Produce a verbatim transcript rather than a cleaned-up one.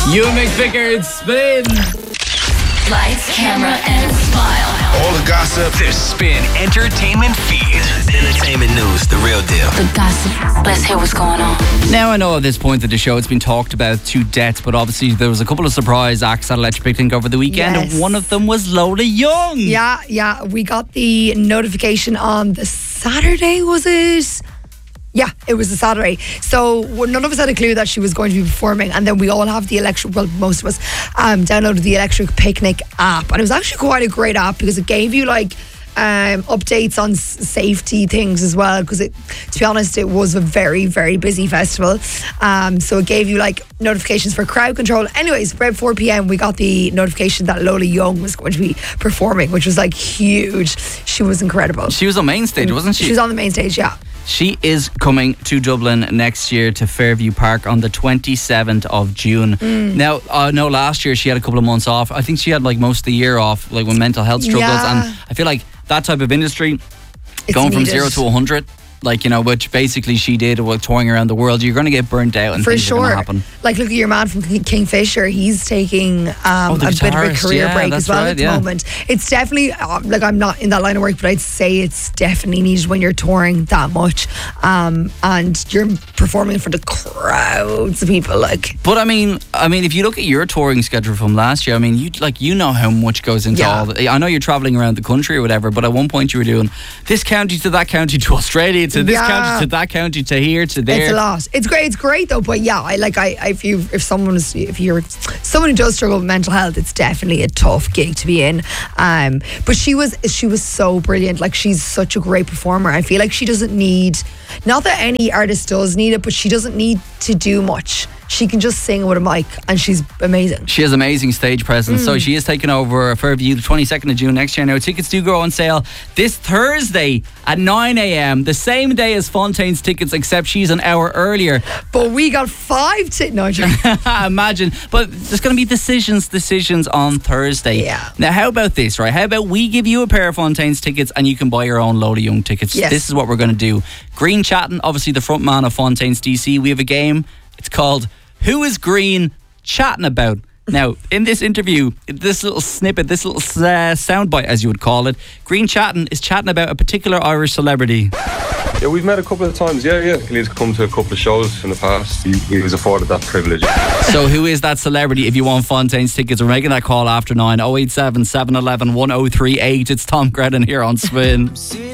Ewan McVicker, Spin. Lights, camera, and smile. All the gossip. The Spin Entertainment Feed. Entertainment news, the real deal. The gossip. Let's hear what's going on. Now, I know at this point of the show it's been talked about to death, but obviously there was a couple of surprise acts at Electric Picnic over the weekend, Yes. and one of them was Lola Young. Yeah, yeah. We got the notification on the Saturday, was it? Yeah, it was a Saturday. So well, none of us had a clue that she was going to be performing, and then we all have the electric. Well, most of us um, downloaded the Electric Picnic app, and it was actually quite a great app because it gave you like um, updates on s- safety things as well. Because it, to be honest, it was a very very busy festival. Um, so it gave you like notifications for crowd control. Anyways, about four p.m. we got the notification that Lola Young was going to be performing, which was like huge. She was incredible. She was on main stage, wasn't she? She was on the main stage, yeah. She is coming to Dublin next year to Fairview Park on the twenty-seventh of June. Mm. Now, I know last year she had a couple of months off. I think she had like most of the year off, like with mental health struggles. Yeah. And I feel like that type of industry, It's going from needed. zero to one hundred, like, you know, which basically she did while touring around the world, you're going to get burnt out and For things are going sure. to happen. Like, look at your man from King- Kingfisher. He's taking um, Oh, the a bit of a guitarist. career Yeah, break that's as well right, at the yeah. moment. It's definitely, uh, like, I'm not in that line of work, but I'd say it's definitely needed when you're touring that much um, and you're performing in front of crowds of people. Like, But I mean, I mean, if you look at your touring schedule from last year, I mean, you like you know how much goes into Yeah. all. The, I know you're traveling around the country or whatever, but at one point you were doing this county to that county to Australia to this Yeah. county to that county to here to there. it's a lot. It's great. It's great though. But yeah, I like. I, I if you if someone's if you're someone who does struggle with mental health, it's definitely a tough gig to be in. Um, but she was she was so brilliant. Like, she's such a great performer. I feel like she doesn't need, not that any artist does need it, but she doesn't need to do much. She can just sing with a mic, and she's amazing. She has amazing stage presence. Mm. So she is taking over Fairview the twenty-second of June next year. Now, tickets do go on sale this Thursday at nine a.m, the same day as Fontaine's tickets, except she's an hour earlier. But we got five to no, joking. Imagine. But there's going to be decisions, decisions on Thursday. Yeah. Now, how about this, right? How about we give you a pair of Fontaine's tickets and you can buy your own Lola Young tickets? Yes. This is what we're going to do. Green Chatton, obviously the front man of Fontaine's D C. We have a game. It's called Who is Green Chatting About? Now, in this interview, this little snippet, this little uh, soundbite, as you would call it, Green Chatton is chatting about a particular Irish celebrity. Yeah, we've met a couple of times. Yeah, yeah. He's come to a couple of shows in the past. He, he was afforded that privilege. So who is that celebrity? If you want Fontaine's tickets, we're making that call after nine. oh eight seven, seven one one, one oh three eight. It's Tom Grennan here on Spin.